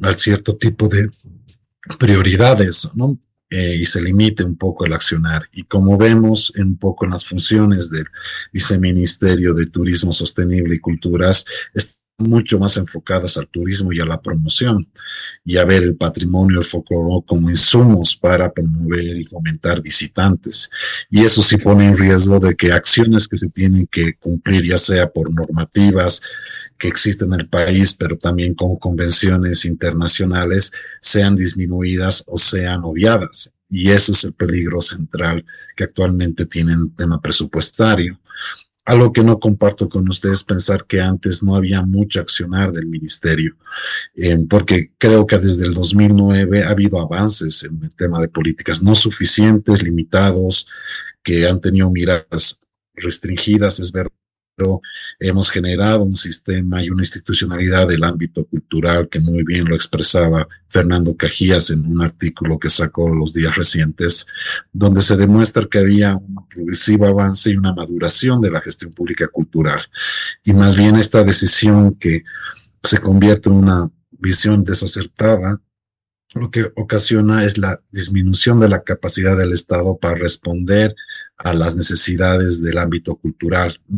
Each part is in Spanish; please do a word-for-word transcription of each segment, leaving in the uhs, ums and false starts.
a cierto tipo de prioridades, ¿no? Eh, y se limite un poco el accionar. Y como vemos un poco en las funciones del Viceministerio de Turismo Sostenible y Culturas, están mucho más enfocadas al turismo y a la promoción, y a ver el patrimonio, el folclore como insumos para promover y fomentar visitantes. Y eso sí pone en riesgo de que acciones que se tienen que cumplir, ya sea por normativas que existen en el país, pero también con convenciones internacionales, sean disminuidas o sean obviadas. Y ese es el peligro central que actualmente tiene el tema presupuestario. Algo que no comparto con ustedes, pensar que antes no había mucho accionar del ministerio, eh, porque creo que desde el dos mil nueve ha habido avances en el tema de políticas, no suficientes, limitados, que han tenido miradas restringidas, es verdad, pero hemos generado un sistema y una institucionalidad del ámbito cultural que muy bien lo expresaba Fernando Cajías en un artículo que sacó los días recientes, donde se demuestra que había un progresivo avance y una maduración de la gestión pública cultural. Y más bien esta decisión que se convierte en una visión desacertada, lo que ocasiona es la disminución de la capacidad del Estado para responder a las necesidades del ámbito cultural, ¿no?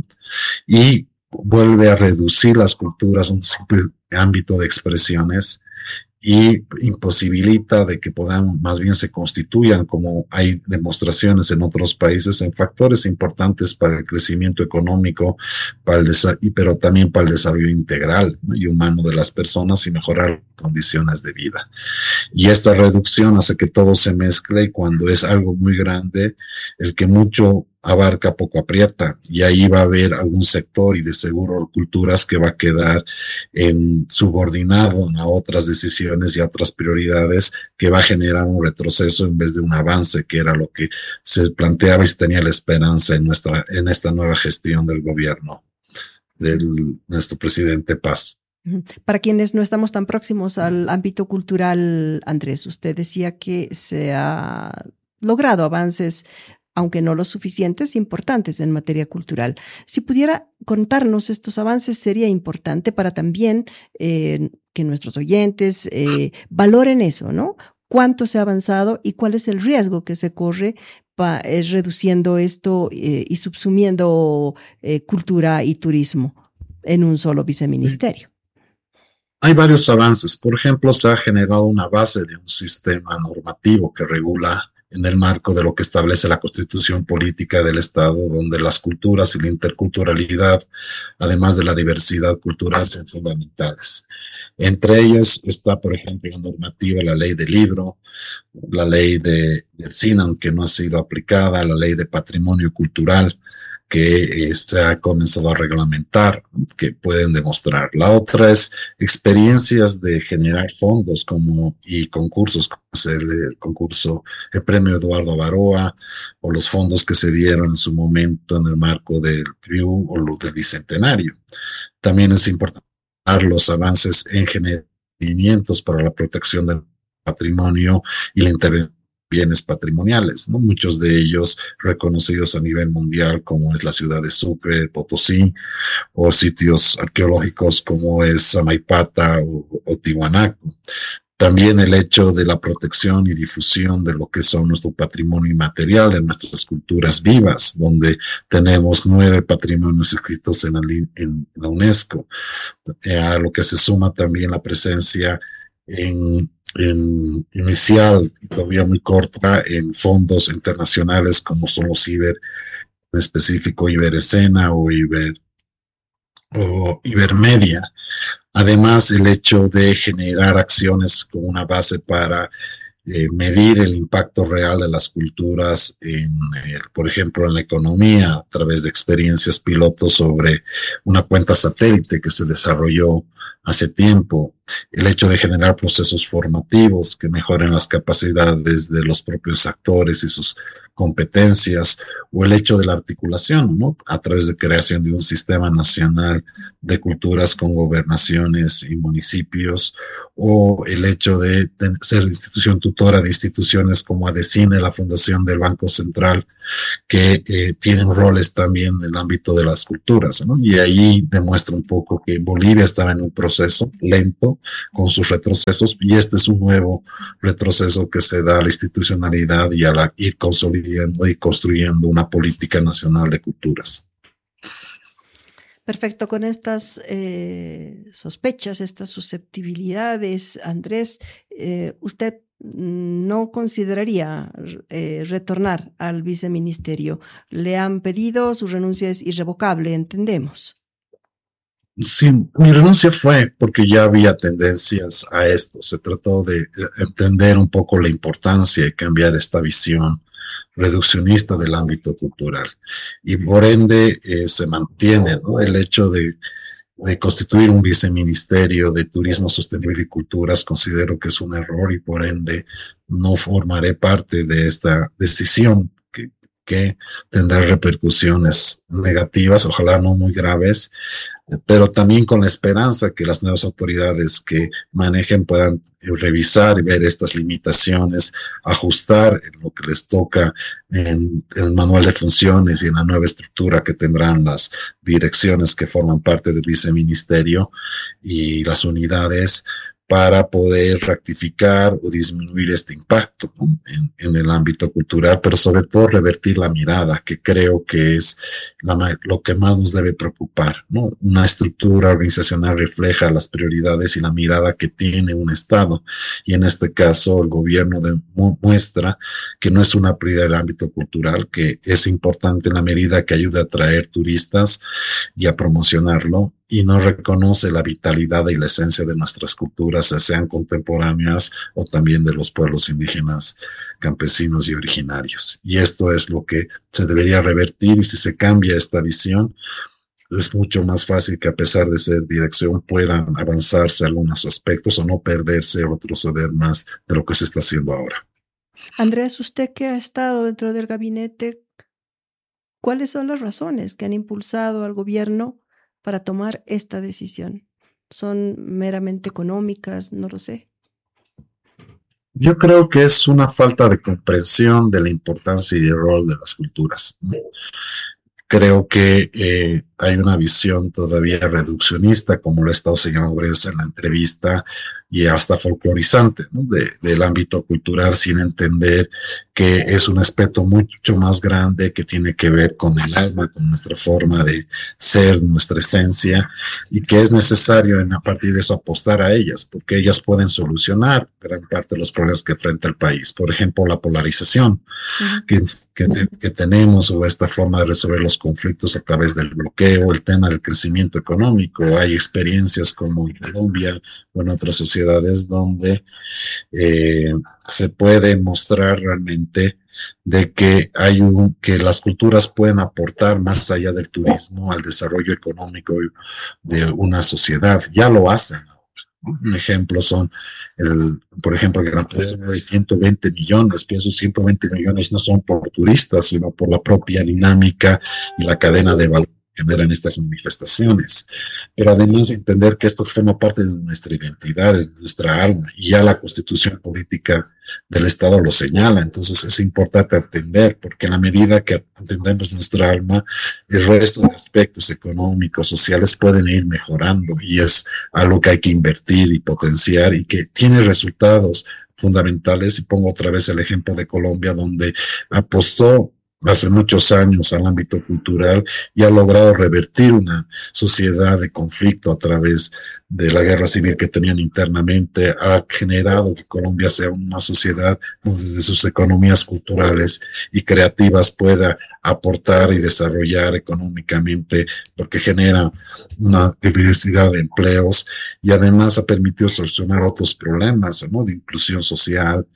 Y vuelve a reducir las culturas a un simple ámbito de expresiones y imposibilita de que puedan, más bien se constituyan, como hay demostraciones en otros países, en factores importantes para el crecimiento económico, para el y, pero también para el desarrollo integral, ¿no?, y humano de las personas, y mejorar las condiciones de vida. Y esta reducción hace que todo se mezcle, y cuando es algo muy grande, el que mucho abarca poco aprieta, y ahí va a haber algún sector, y de seguro culturas, que va a quedar en, subordinado a otras decisiones y a otras prioridades, que va a generar un retroceso en vez de un avance, que era lo que se planteaba y se tenía la esperanza en nuestra, en esta nueva gestión del gobierno del nuestro presidente Paz. Para quienes no estamos tan próximos al ámbito cultural, Andrés, usted decía que se ha logrado avances, aunque no los suficientes, importantes en materia cultural. Si pudiera contarnos estos avances, sería importante para también eh, que nuestros oyentes eh, valoren eso, ¿no? Cuánto se ha avanzado y cuál es el riesgo que se corre pa, eh, reduciendo esto eh, y subsumiendo eh, cultura y turismo en un solo viceministerio. Hay varios avances. Por ejemplo, se ha generado una base de un sistema normativo que regula en el marco de lo que establece la Constitución Política del Estado, donde las culturas y la interculturalidad, además de la diversidad cultural, son fundamentales. Entre ellas está, por ejemplo, la normativa, la ley del libro, la ley de, del cine, aunque no ha sido aplicada, la ley de patrimonio cultural, que se ha comenzado a reglamentar, que pueden demostrar. La otra es experiencias de generar fondos como y concursos, como es el, el concurso, el premio Eduardo Avaroa, o los fondos que se dieron en su momento en el marco del P R I U o los del Bicentenario. También es importante los avances en generamientos para la protección del patrimonio y la intervención bienes patrimoniales, ¿no? Muchos de ellos reconocidos a nivel mundial, como es la ciudad de Sucre, Potosí, o sitios arqueológicos como es Samaipata o, o Tiwanaku. También el hecho de la protección y difusión de lo que son nuestro patrimonio inmaterial, de nuestras culturas vivas, donde tenemos nueve patrimonios inscritos en la, en la UNESCO, eh, a lo que se suma también la presencia en En, inicial y todavía muy corta en fondos internacionales como son los Iber, en específico Iberescena o Iber o Ibermedia. Además, el hecho de generar acciones como una base para eh, medir el impacto real de las culturas, en, eh, por ejemplo, en la economía, a través de experiencias pilotos sobre una cuenta satélite que se desarrolló hace tiempo, el hecho de generar procesos formativos que mejoren las capacidades de los propios actores y sus competencias, o el hecho de la articulación, ¿no? A través de creación de un sistema nacional de culturas con gobernaciones y municipios, o el hecho de ser institución tutora de instituciones como ADECINE, la Fundación del Banco Central, que eh, tienen roles también en el ámbito de las culturas, ¿no? Y ahí demuestra un poco que Bolivia estaba en un proceso lento con sus retrocesos, y este es un nuevo retroceso que se da a la institucionalidad y a la, ir consolidando y construyendo una política nacional de culturas. Perfecto, con estas eh, sospechas, estas susceptibilidades, Andrés, eh, ¿usted no consideraría eh, retornar al viceministerio? Le han pedido, su renuncia es irrevocable, entendemos. Sí, mi renuncia fue porque ya había tendencias a esto. Se trató de entender un poco la importancia de cambiar esta visión reduccionista del ámbito cultural. Y por ende eh, se mantiene, ¿no?, el hecho de, de constituir un viceministerio de Turismo Sostenible y Culturas. Considero que es un error y por ende no formaré parte de esta decisión que, que tendrá repercusiones negativas, ojalá no muy graves, pero también con la esperanza que las nuevas autoridades que manejen puedan revisar y ver estas limitaciones, ajustar en lo que les toca en, en el manual de funciones y en la nueva estructura que tendrán las direcciones que forman parte del viceministerio y las unidades, para poder rectificar o disminuir este impacto, ¿no?, en, en el ámbito cultural, pero sobre todo revertir la mirada, que creo que es la, lo que más nos debe preocupar, ¿no? Una estructura organizacional refleja las prioridades y la mirada que tiene un Estado, y en este caso el gobierno de, mu, muestra que no es una prioridad del ámbito cultural, que es importante en la medida que ayuda a atraer turistas y a promocionarlo, y no reconoce la vitalidad y la esencia de nuestras culturas, sean contemporáneas o también de los pueblos indígenas, campesinos y originarios. Y esto es lo que se debería revertir, y si se cambia esta visión, es mucho más fácil que, a pesar de ser dirección, puedan avanzarse algunos aspectos o no perderse o retroceder más de lo que se está haciendo ahora. Andrés, usted que ha estado dentro del gabinete, ¿cuáles son las razones que han impulsado al gobierno para tomar esta decisión? ¿Son meramente económicas? No lo sé. Yo creo que es una falta de comprensión de la importancia y el rol de las culturas, ¿no? Creo que eh, hay una visión todavía reduccionista, como lo ha estado señalando Bresa en la entrevista, y hasta folclorizante, ¿no?, de, del ámbito cultural, sin entender que es un aspecto mucho más grande que tiene que ver con el alma, con nuestra forma de ser, nuestra esencia, y que es necesario en, a partir de eso apostar a ellas, porque ellas pueden solucionar gran parte de los problemas que enfrenta el país. Por ejemplo, la polarización uh-huh. que, que, que tenemos, o esta forma de resolver los conflictos a través del bloqueo, el tema del crecimiento económico. Hay experiencias como en Colombia o en otras sociedades donde eh, se puede mostrar realmente de que hay un, que las culturas pueden aportar más allá del turismo al desarrollo económico de una sociedad. Ya lo hacen. Un ejemplo son, el, por ejemplo, el Gran Poder de ciento veinte millones, pienso ciento veinte millones no son por turistas, sino por la propia dinámica y la cadena de valor que generan estas manifestaciones. Pero además entender que esto forma parte de nuestra identidad, de nuestra alma, y ya la Constitución política del Estado lo señala. Entonces es importante entender, porque en la medida que entendemos nuestra alma, el resto de aspectos económicos, sociales pueden ir mejorando, y es algo que hay que invertir y potenciar, y que tiene resultados fundamentales. Y pongo otra vez el ejemplo de Colombia, donde apostó hace muchos años al ámbito cultural y ha logrado revertir una sociedad de conflicto a través de la guerra civil que tenían internamente. Ha generado que Colombia sea una sociedad donde desde sus economías culturales y creativas pueda aportar y desarrollar económicamente, porque genera una diversidad de empleos, y además ha permitido solucionar otros problemas, ¿no?, de inclusión social,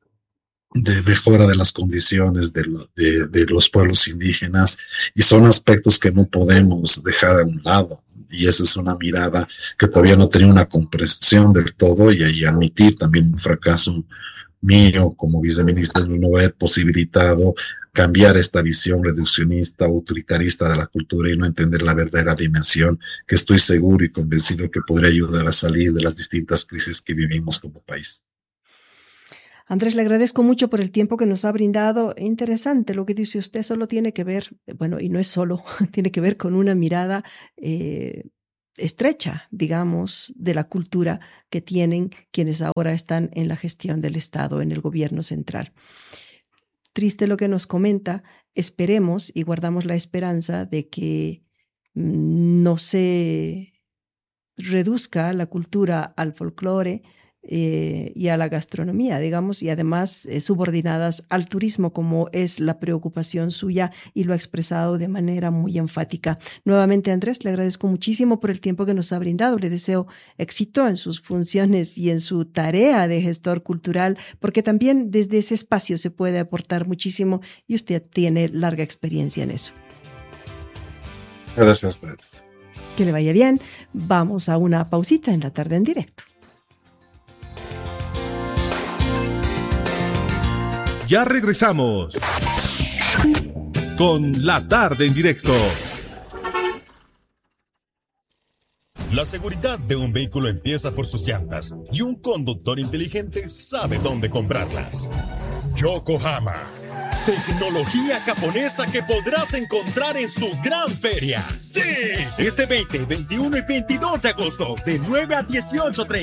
de mejora de las condiciones de, lo, de, de los pueblos indígenas, y son aspectos que no podemos dejar a un lado. Y esa es una mirada que todavía no tenía una comprensión del todo, y, y admitir también un fracaso mío como viceministro de no haber posibilitado cambiar esta visión reduccionista, autoritarista de la cultura y no entender la verdadera dimensión, que estoy seguro y convencido que podría ayudar a salir de las distintas crisis que vivimos como país. Andrés, le agradezco mucho por el tiempo que nos ha brindado. Interesante lo que dice usted, solo tiene que ver, bueno, y no es solo, tiene que ver con una mirada eh, estrecha, digamos, de la cultura que tienen quienes ahora están en la gestión del Estado, en el gobierno central. Triste lo que nos comenta, esperemos y guardamos la esperanza de que no se reduzca la cultura al folclore eh, y a la gastronomía, digamos, y además eh, subordinadas al turismo, como es la preocupación suya y lo ha expresado de manera muy enfática. Nuevamente, Andrés, le agradezco muchísimo por el tiempo que nos ha brindado. Le deseo éxito en sus funciones y en su tarea de gestor cultural, porque también desde ese espacio se puede aportar muchísimo y usted tiene larga experiencia en eso. Gracias a ustedes. Que le vaya bien. Vamos a una pausita en La Tarde en Directo. Ya regresamos con La Tarde en Directo. La seguridad de un vehículo empieza por sus llantas y un conductor inteligente sabe dónde comprarlas. Yokohama. Tecnología japonesa que podrás encontrar en su gran feria. ¡Sí! Este veinte, veintiuno y veintidós de agosto, de nueve a dieciocho treinta.